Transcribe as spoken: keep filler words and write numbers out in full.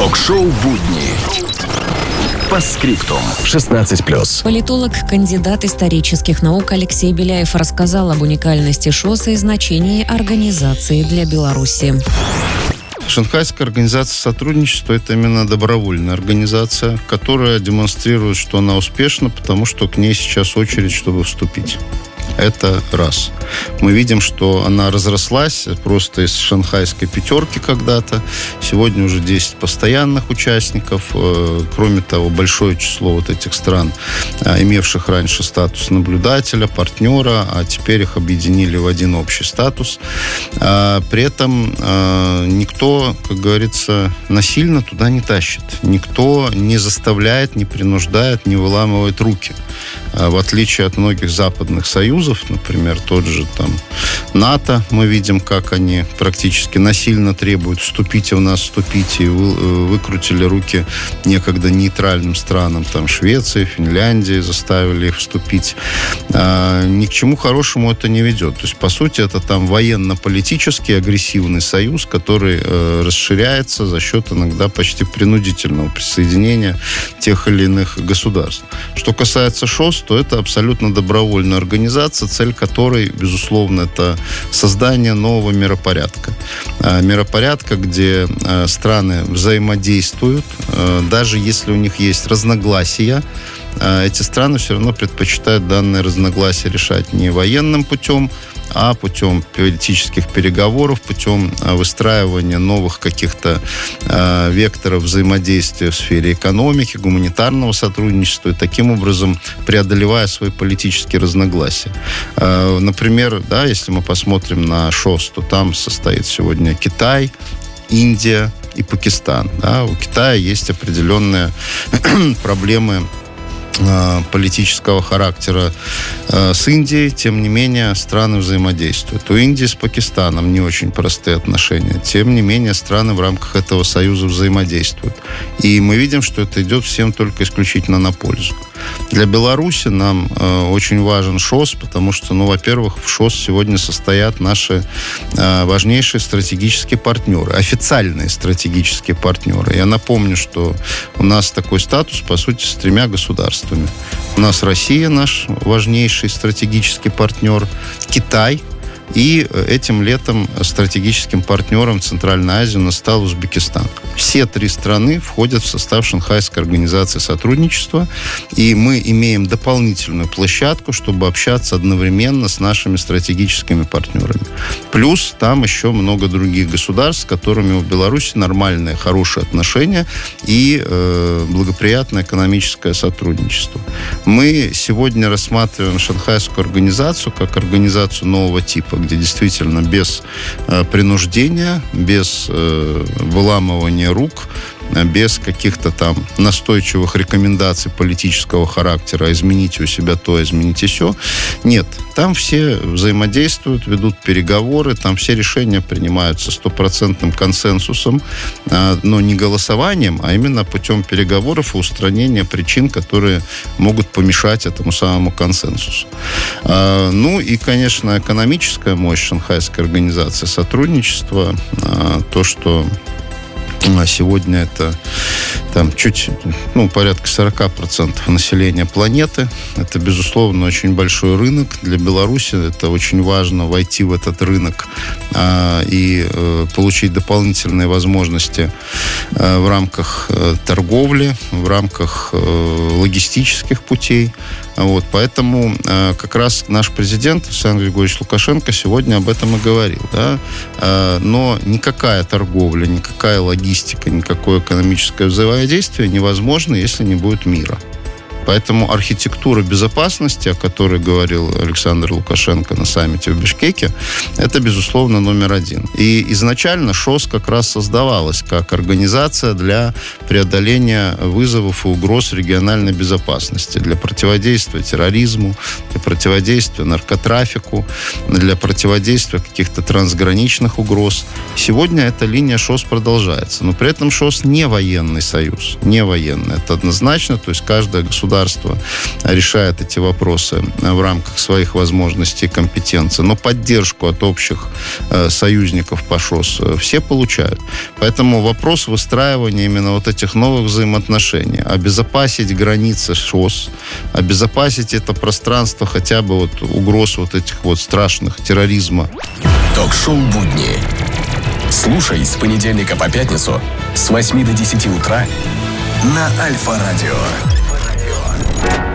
Ток-шоу «Будни». По скриптум. шестнадцать плюс. Политолог, кандидат исторических наук Алексей Беляев рассказал об уникальности ШОС и значении организации для Беларуси. Шанхайская организация сотрудничества – это именно добровольная организация, которая демонстрирует, что она успешна, потому что к ней сейчас очередь, чтобы вступить. Это раз. Мы видим, что она разрослась просто из шанхайской пятерки когда-то. Сегодня уже десять постоянных участников. Кроме того, большое число вот этих стран, имевших раньше статус наблюдателя, партнера, а теперь их объединили в один общий статус. При этом никто, как говорится, насильно туда не тащит. Никто не заставляет, не принуждает, не выламывает руки. В отличие от многих западных союзов, например, тот же там НАТО, мы видим, как они практически насильно требуют: вступите в нас, вступите, и вы, выкрутили руки некогда нейтральным странам, там Швеции, Финляндии, заставили их вступить. А, ни к чему хорошему это не ведет. То есть, по сути, это там военно-политический агрессивный союз, который э, расширяется за счет иногда почти принудительного присоединения тех или иных государств. Что касается ШОС, то это абсолютно добровольная организация, цель которой, безусловно, это создание нового миропорядка. Миропорядка, где страны взаимодействуют, даже если у них есть разногласия, эти страны все равно предпочитают данные разногласия решать не военным путем, а путем политических переговоров, путем выстраивания новых каких-то э, векторов взаимодействия в сфере экономики, гуманитарного сотрудничества, и таким образом преодолевая свои политические разногласия. Э, например, да, если мы посмотрим на ШОС, то там состоит сегодня Китай, Индия и Пакистан. Да. У Китая есть определенные проблемы политического характера с Индией, тем не менее, страны взаимодействуют. У Индии с Пакистаном не очень простые отношения. Тем не менее, страны в рамках этого союза взаимодействуют. И мы видим, что это идет всем только исключительно на пользу. Для Беларуси нам э, очень важен ШОС, потому что, ну, во-первых, в ШОС сегодня состоят наши э, важнейшие стратегические партнеры, официальные стратегические партнеры. Я напомню, что у нас такой статус, по сути, с тремя государствами. У нас Россия, наш важнейший стратегический партнер, Китай, и этим летом стратегическим партнером Центральной Азии у нас стал Узбекистан. Все три страны входят в состав Шанхайской организации сотрудничества, и мы имеем дополнительную площадку, чтобы общаться одновременно с нашими стратегическими партнерами. Плюс там еще много других государств, с которыми у Беларуси нормальные, хорошие отношения и э, благоприятное экономическое сотрудничество. Мы сегодня рассматриваем Шанхайскую организацию как организацию нового типа, где действительно без э, принуждения, без э, выламывания рук, без каких-то там настойчивых рекомендаций политического характера: измените у себя то, измените сё. Нет. Там все взаимодействуют, ведут переговоры, там все решения принимаются стопроцентным консенсусом, но не голосованием, а именно путем переговоров и устранения причин, которые могут помешать этому самому консенсусу. Ну и, конечно, экономическая мощь Шанхайской организации сотрудничества, то, что а сегодня это там чуть, ну, порядка сорок процентов населения планеты. Это, безусловно, очень большой рынок. Для Беларуси это очень важно — войти в этот рынок а, и а, получить дополнительные возможности а, в рамках а, торговли, в рамках а, логистических путей. Вот, поэтому э, как раз наш президент Александр Григорьевич Лукашенко сегодня об этом и говорил. Да? Э, но никакая торговля, никакая логистика, никакое экономическое взаимодействие невозможно, если не будет мира. Поэтому архитектура безопасности, о которой говорил Александр Лукашенко на саммите в Бишкеке, это, безусловно, номер один. И изначально ШОС как раз создавалась как организация для преодоления вызовов и угроз региональной безопасности, для противодействия терроризму, для противодействия наркотрафику, для противодействия каких-то трансграничных угроз. Сегодня эта линия ШОС продолжается. Но при этом ШОС не военный союз, не военный. Это однозначно, то есть каждое государство государство решает эти вопросы в рамках своих возможностей и компетенций. Но поддержку от общих э, союзников по ШОС все получают. Поэтому вопрос выстраивания именно вот этих новых взаимоотношений, обезопасить границы ШОС, обезопасить это пространство хотя бы вот угроз вот этих вот страшных терроризма. Ток-шоу «Будни». Слушай с понедельника по пятницу с восьми до десяти утра на Альфа-радио.